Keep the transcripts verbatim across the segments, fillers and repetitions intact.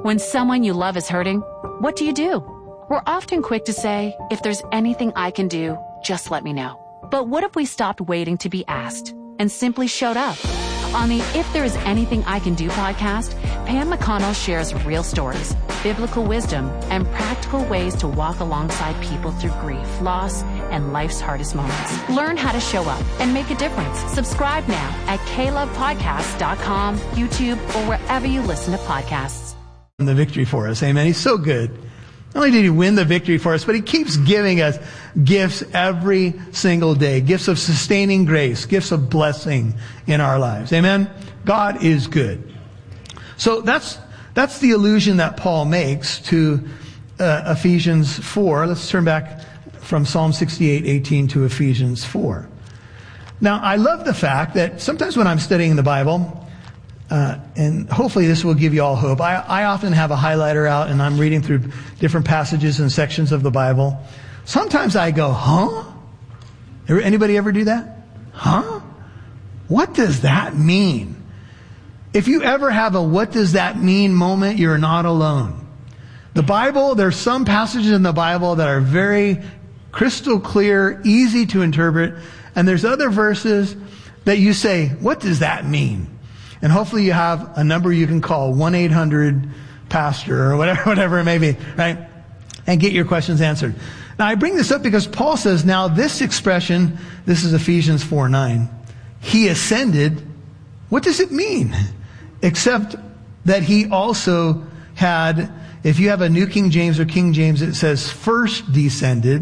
When someone you love is hurting, what do you do? We're often quick to say, if there's anything I can do, just let me know. But what if we stopped waiting to be asked and simply showed up? On the If There Is Anything I Can Do podcast, Pam McConnell shares real stories, biblical wisdom, and practical ways to walk alongside people through grief, loss, and life's hardest moments. Learn how to show up and make a difference. Subscribe now at k love podcast dot com, YouTube, or wherever you listen to podcasts. The victory for us. Amen. He's so good. Not only did he win the victory for us, but he keeps giving us gifts every single day. Gifts of sustaining grace, gifts of blessing in our lives. Amen. God is good. So that's, that's the allusion that Paul makes to uh, Ephesians four. Let's turn back from Psalm sixty-eight eighteen to Ephesians four. Now, I love the fact that sometimes when I'm studying the Bible, Uh, and hopefully this will give you all hope. I, I often have a highlighter out and I'm reading through different passages and sections of the Bible. Sometimes I go, huh? Anybody ever do that? Huh? What does that mean? If you ever have a what does that mean moment, you're not alone. The Bible, there's some passages in the Bible that are very crystal clear, easy to interpret. And there's other verses that you say, what does that mean? And hopefully you have a number you can call, one eight hundred pastor or whatever, whatever it may be, right? And get your questions answered. Now I bring this up because Paul says, now this expression, this is Ephesians four nine, he ascended. What does it mean? Except that he also had, if you have a New King James or King James, it says first descended,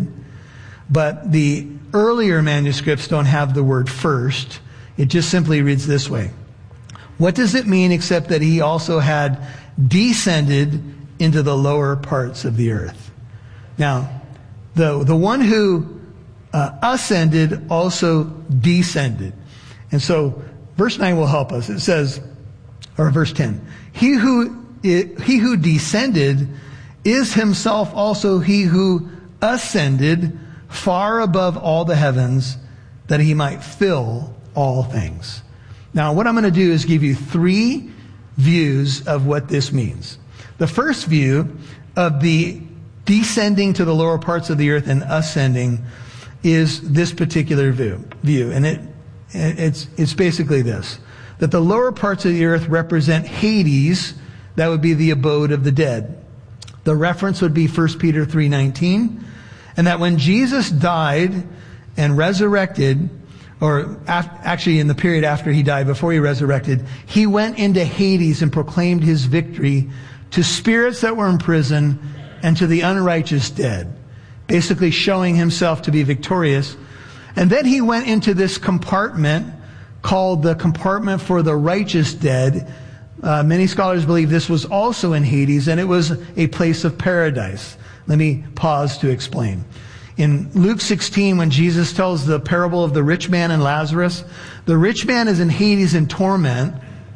but the earlier manuscripts don't have the word first. It just simply reads this way. What does it mean except that he also had descended into the lower parts of the earth? Now, the, the one who uh, ascended also descended. And so verse nine will help us. It says, or verse ten, he who, he who descended is himself also he who ascended far above all the heavens that he might fill all things. Now, what I'm going to do is give you three views of what this means. The first view of the descending to the lower parts of the earth and ascending is this particular view. View, and it it's it's basically this: that the lower parts of the earth represent Hades, that would be the abode of the dead. The reference would be First Peter three nineteen, and that when Jesus died and resurrected, or actually in the period after he died, before he resurrected, he went into Hades and proclaimed his victory to spirits that were in prison and to the unrighteous dead, basically showing himself to be victorious. And then he went into this compartment called the compartment for the righteous dead. Uh, many scholars believe this was also in Hades, and it was a place of paradise. Let me pause to explain. In Luke sixteen, when Jesus tells the parable of the rich man and Lazarus, the rich man is in Hades in torment.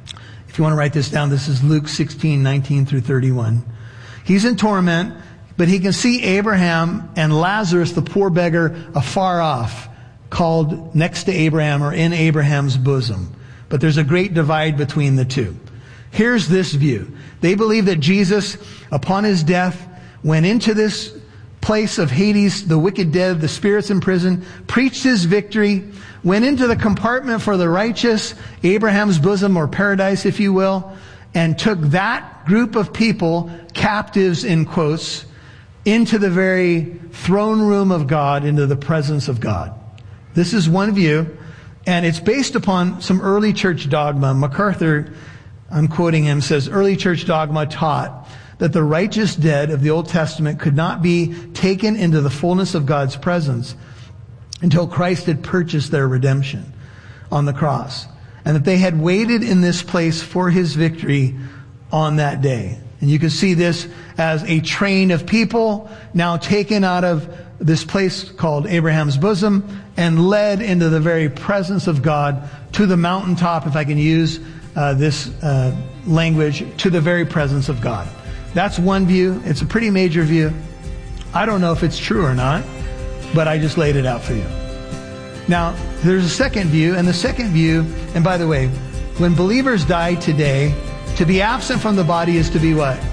If you want to write this down, this is Luke sixteen nineteen through thirty-one. He's in torment, but he can see Abraham and Lazarus, the poor beggar, afar off, called next to Abraham or in Abraham's bosom. But there's a great divide between the two. Here's this view. They believe that Jesus, upon his death, went into this place of Hades, the wicked dead, the spirits in prison, preached his victory, went into the compartment for the righteous, Abraham's bosom or paradise, if you will, and took that group of people, captives in quotes, into the very throne room of God, into the presence of God. This is one view, and it's based upon some early church dogma. MacArthur, I'm quoting him, says, early church dogma taught that the righteous dead of the Old Testament could not be taken into the fullness of God's presence until Christ had purchased their redemption on the cross. And that they had waited in this place for his victory on that day. And you can see this as a train of people now taken out of this place called Abraham's bosom and led into the very presence of God to the mountaintop, if I can use uh, this uh, language, to the very presence of God. That's one view. It's a pretty major view. I don't know if it's true or not, but I just laid it out for you. Now, there's a second view, and the second view, and by the way, when believers die today, to be absent from the body is to be what?